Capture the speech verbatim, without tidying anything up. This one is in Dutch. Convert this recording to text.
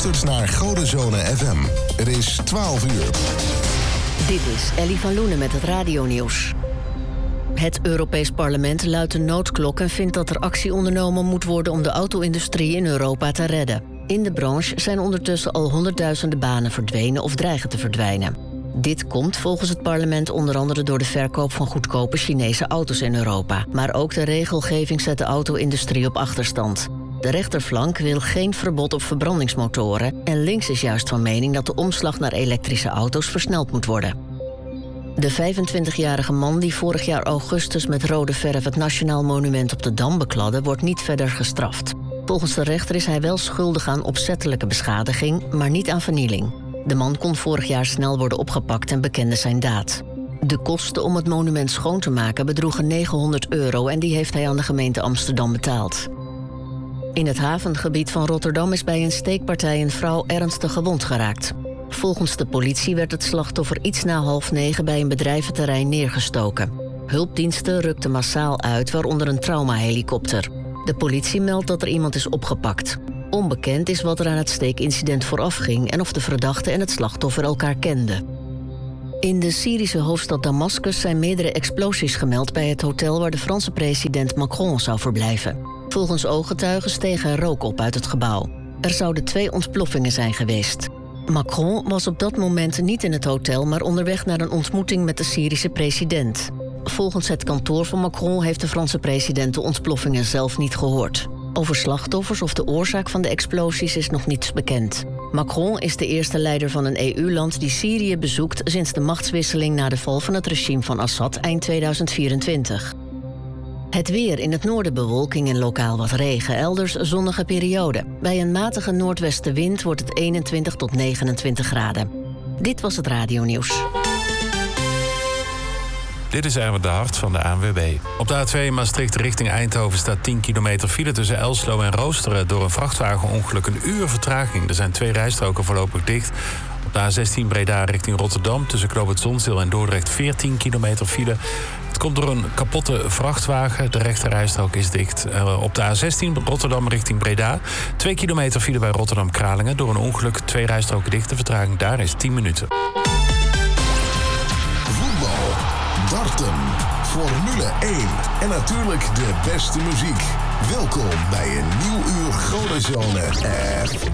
luistert naar Godenzone F M. Het is twaalf uur. Dit is Ellie van Loenen met het radionieuws. Het Europees Parlement luidt een noodklok en vindt dat er actie ondernomen moet worden om de auto-industrie in Europa te redden. In de branche zijn ondertussen al honderdduizenden banen verdwenen of dreigen te verdwijnen. Dit komt volgens het parlement onder andere door de verkoop van goedkope Chinese auto's in Europa. Maar ook de regelgeving zet de auto-industrie op achterstand. De rechterflank wil geen verbod op verbrandingsmotoren en links is juist van mening dat de omslag naar elektrische auto's versneld moet worden. De vijfentwintigjarige man die vorig jaar augustus met rode verf het Nationaal Monument op de Dam bekladde, wordt niet verder gestraft. Volgens de rechter is hij wel schuldig aan opzettelijke beschadiging, maar niet aan vernieling. De man kon vorig jaar snel worden opgepakt en bekende zijn daad. De kosten om het monument schoon te maken bedroegen negenhonderd euro en die heeft hij aan de gemeente Amsterdam betaald. In het havengebied van Rotterdam is bij een steekpartij een vrouw ernstig gewond geraakt. Volgens de politie werd het slachtoffer iets na half negen bij een bedrijventerrein neergestoken. Hulpdiensten rukten massaal uit, waaronder een traumahelikopter. De politie meldt dat er iemand is opgepakt. Onbekend is wat er aan het steekincident vooraf ging en of de verdachte en het slachtoffer elkaar kenden. In de Syrische hoofdstad Damascus zijn meerdere explosies gemeld bij het hotel waar de Franse president Macron zou verblijven. Volgens ooggetuigen steeg er rook op uit het gebouw. Er zouden twee ontploffingen zijn geweest. Macron was op dat moment niet in het hotel, maar onderweg naar een ontmoeting met de Syrische president. Volgens het kantoor van Macron heeft de Franse president de ontploffingen zelf niet gehoord. Over slachtoffers of de oorzaak van de explosies is nog niets bekend. Macron is de eerste leider van een E U-land die Syrië bezoekt sinds de machtswisseling na de val van het regime van Assad eind tweeduizend vierentwintig. Het weer: in het noorden bewolking en lokaal wat regen, elders zonnige periode. Bij een matige noordwestenwind wordt het eenentwintig tot negenentwintig graden. Dit was het radionieuws. Dit is Erwin de Hart van de A N W B. Op de A twee Maastricht richting Eindhoven staat tien kilometer file tussen Elslo en Roosteren. Door een vrachtwagenongeluk een uur vertraging. Er zijn twee rijstroken voorlopig dicht. Op de A zestien Breda richting Rotterdam tussen Knoop het Zonzeel en Dordrecht veertien kilometer file. Het komt door een kapotte vrachtwagen. De rechterrijstrook is dicht. Op de A zestien Rotterdam richting Breda. twee kilometer file bij Rotterdam-Kralingen. Door een ongeluk twee rijstroken dicht. De vertraging daar is tien minuten. Voetbal, darten, Formule één en natuurlijk de beste muziek. Welkom bij een nieuw uur Godenzone F M.